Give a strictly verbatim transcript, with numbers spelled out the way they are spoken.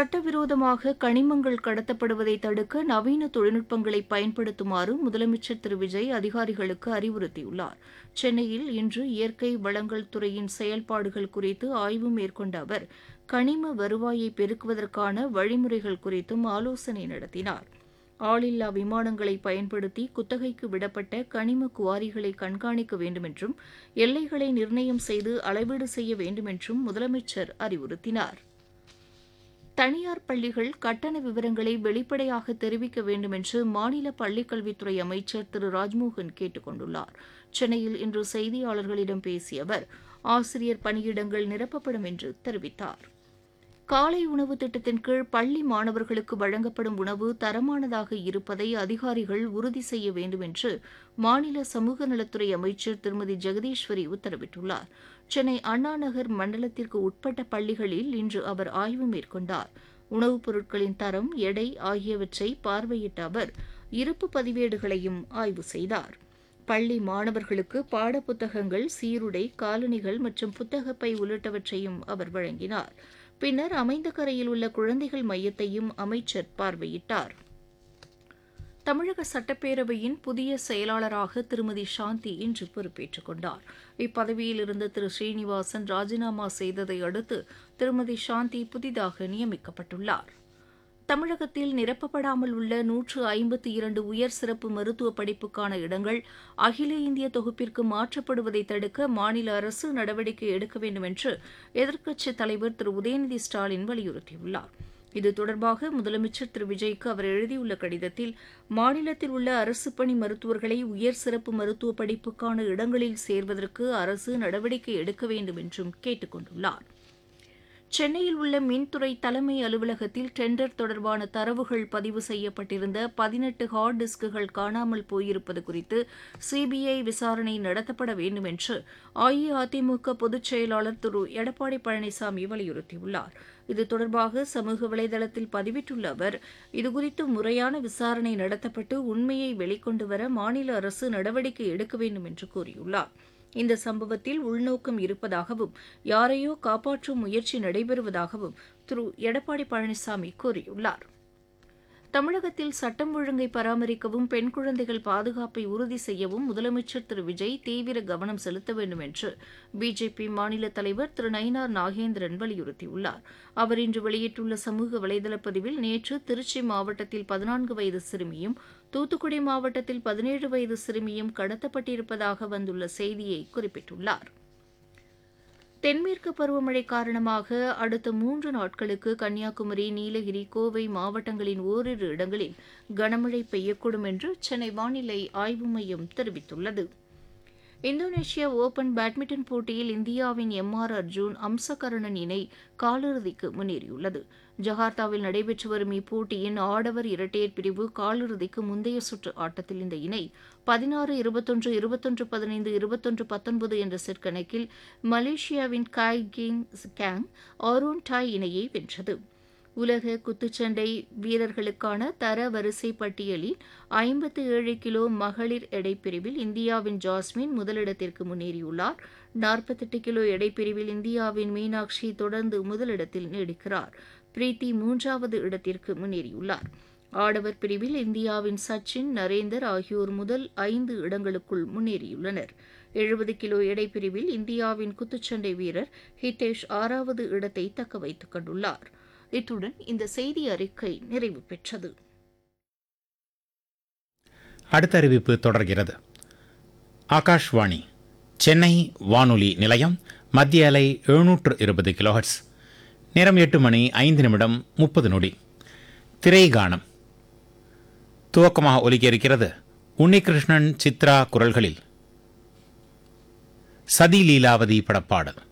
சட்டவிரோதமாக கனிமங்கள் கடத்தப்படுவதை தடுக்க நவீன தொழில்நுட்பங்களை பயன்படுத்துமாறு முதலமைச்சர் திரு விஜய் அதிகாரிகளுக்கு அறிவுறுத்தியுள்ளார். சென்னையில் இன்று இயற்கை வளங்கள் துறையின் செயல்பாடுகள் குறித்து ஆய்வு மேற்கொண்ட அவர் கனிம வருவாயை பெருக்குவதற்கான வழிமுறைகள் குறித்தும் ஆலோசனை நடத்தினார். ஆளில்லா விமானங்களை பயன்படுத்தி குத்தகைக்கு விடப்பட்ட கனிம குவாரிகளை கண்காணிக்க வேண்டுமென்றும் எல்லைகளை நிர்ணயம் செய்து அளவீடு செய்ய வேண்டுமென்றும் முதலமைச்சர் அறிவுறுத்தினார். தனியார் பள்ளிகள் கட்டண விவரங்களை வெளிப்படையாக தெரிவிக்க வேண்டுமென்று மாநில பள்ளிக்கல்வித்துறை அமைச்சர் திரு ராஜ்மோகன் கேட்டுக் கொண்டுள்ளார். சென்னையில் இன்று செய்தியாளர்களிடம் பேசிய அவர் ஆசிரியர் பணியிடங்கள் நிரப்பப்படும் என்று தெரிவித்தார். காலை உணவு திட்டத்தின் கீழ் பள்ளி மாணவர்களுக்கு வழங்கப்படும் உணவு தரமானதாக இருப்பதை அதிகாரிகள் உறுதி செய்ய வேண்டும் என்று மாநில சமூக நலத்துறை அமைச்சர் திருமதி ஜெகதீஸ்வரி உத்தரவிட்டுள்ளார். சென்னை அண்ணாநகர் மண்டலத்திற்கு உட்பட்ட பள்ளிகளில் இன்று அவர் ஆய்வு மேற்கொண்டார். உணவுப் பொருட்களின் தரம், எடை ஆகியவற்றை பார்வையிட்ட அவர் இருப்பு பதிவேடுகளையும் ஆய்வு செய்தார். பள்ளி மாணவர்களுக்கு பாடப்புத்தகங்கள், சீருடை, காலணிகள் மற்றும் புத்தகப்பை உள்ளிட்டவற்றையும் அவர் வழங்கினார். பின்னர் அமைந்தகரையில் உள்ள குழந்தைகள் மையத்தையும் அமைச்சர் பார்வையிட்டார். தமிழக சட்டப்பேரவையின் புதிய செயலாளராக திருமதி சாந்தி இன்று பொறுப்பேற்றுக் கொண்டார். இப்பதவியில் இருந்த திரு ஸ்ரீனிவாசன் ராஜினாமா செய்ததை அடுத்து திருமதி சாந்தி புதிதாக நியமிக்கப்பட்டுள்ளார். தமிழகத்தில் நிரப்பப்படாமல் உள்ள நூற்று ஐம்பத்தி இரண்டு உயர் சிறப்பு மருத்துவ படிப்புக்கான இடங்கள் அகில இந்திய தொகுப்பிற்கு மாற்றப்படுவதை தடுக்க மாநில அரசு நடவடிக்கை எடுக்க வேண்டும் என்று எதிர்க்கட்சித் தலைவர் திரு உதயநிதி ஸ்டாலின் வலியுறுத்தியுள்ளார். இது தொடர்பாக முதலமைச்சர் திரு விஜய்க்கு அவர் எழுதியுள்ள கடிதத்தில் மாநிலத்தில் உள்ள அரசு பணி மருத்துவர்களை உயர் சிறப்பு மருத்துவ படிப்புக்கான இடங்களில் சேர்வதற்கு அரசு நடவடிக்கை எடுக்க வேண்டும் என்றும் கேட்டுக் கொண்டுள்ளார். சென்னையில் உள்ள மின்துறை தலைமை அலுவலகத்தில் டெண்டர் தொடர்பான தரவுகள் பதிவு செய்யப்பட்டிருந்த பதினெட்டு ஹார்ட் டிஸ்குகள் காணாமல் போயிருப்பது குறித்து சிபிஐ விசாரணை நடத்தப்பட வேண்டும் என்று அஇஅதிமுக பொதுச் செயலாளர் திரு எடப்பாடி பழனிசாமி வலியுறுத்தியுள்ளார். இது தொடர்பாக சமூக வலைதளத்தில் பதிவிட்டுள்ள அவர் இதுகுறித்து முறையான விசாரணை நடத்தப்பட்டு உண்மையை வெளிக்கொண்டு வர மாநில அரசு நடவடிக்கை எடுக்க வேண்டும் என்று கூறியுள்ளார். இந்த சம்பவத்தில் உள்நோக்கம் இருப்பதாகவும் யாரையோ காப்பாற்றும் முயற்சி நடைபெறுவதாகவும் திரு எடப்பாடி பழனிசாமி கூறியுள்ளார். தமிழகத்தில் சட்டம் ஒழுங்கை பராமரிக்கவும் பெண் குழந்தைகள் பாதுகாப்பை உறுதி செய்யவும் முதலமைச்சர் திரு விஜய் தீவிர கவனம் செலுத்த வேண்டும் என்று பிஜேபி மாநில தலைவர் திரு நயினார் நாகேந்திரன் வலியுறுத்தியுள்ளார். அவர் இன்று வெளியிட்டுள்ள சமூக வலைதள பதிவில் நேற்று திருச்சி மாவட்டத்தில் பதினான்கு வயது சிறுமியும் தூத்துக்குடி மாவட்டத்தில் பதினேழு வயது சிறுமியும் கடத்தப்பட்டிருப்பதாக வந்துள்ள செய்தியை குறிப்பிட்டுள்ளார். தென்மேற்கு பருவமழை காரணமாக அடுத்த மூன்று நாட்களுக்கு கன்னியாகுமரி, நீலகிரி, கோவை மாவட்டங்களின் ஓரிரு இடங்களில் கனமழை பெய்யக்கூடும் என்று சென்னை வானிலை ஆய்வு மையம் தெரிவித்துள்ளது. இந்தோனேஷியா ஓபன் பேட்மிண்டன் போட்டியில் இந்தியாவின் எம் ஆர் அர்ஜூன், அம்சகரணன் இணை காலிறுதிக்கு முன்னேறியுள்ளது. ஜகார்த்தாவில் நடைபெற்று வரும் இப்போட்டியின் ஆடவர் இரட்டையர் பிரிவு காலிறுதிக்கு முந்தைய சுற்று ஆட்டத்தில் இந்த இணை பதினாறு இருபத்தொன்று இருபத்தொன்று பதினைந்து இருபத்தொன்று பத்தொன்பது என்ற செட் கணக்கில் மலேசியாவின் காய் கிங் கேங் ஆரோன் டாய் இணையை வென்றது. உலக குத்துச்சண்டை வீரர்களுக்கான தர வரிசை பட்டியலில் ஐம்பத்து ஏழு கிலோ மகளிர் எடைப்பிரிவில் இந்தியாவின் ஜாஸ்மின் முதலிடத்திற்கு முன்னேறியுள்ளார். நாற்பத்தெட்டு கிலோ எடைப்பிரிவில் இந்தியாவின் மீனாட்சி தொடர்ந்து முதலிடத்தில் நீடிக்கிறார். பிரீத்தி மூன்றாவது இடத்திற்கு முன்னேறியுள்ளார். ஆடவர் பிரிவில் இந்தியாவின் சச்சின், நரேந்தர் ஆகியோர் முதல் ஐந்து இடங்களுக்குள் முன்னேறியுள்ளனர். எழுபது கிலோ எடைப்பிரிவில் இந்தியாவின் குத்துச்சண்டை வீரர் ஹிதேஷ் ஆறாவது இடத்தை தக்க வைத்துக் கொண்டுள்ளார். இத்துடன் இந்த செய்தி அறிக்கை நிறைவு பெற்றது. அடுத்த அறிவிப்பு தொடர்கிறது. ஆகாஷ்வாணி சென்னை வானொலி நிலையம், மத்திய அலை எழுநூற்று இருபது கிலோஹெர்ட்ஸ். நேரம் எட்டு மணி ஐந்து நிமிடம் முப்பது நொடி. திரைகானம் துவக்கமாக ஒலிக்க இருக்கிறது. உன்னிகிருஷ்ணன், சித்ரா குரல்களில் சதி லீலாவதி படப்பாடல்.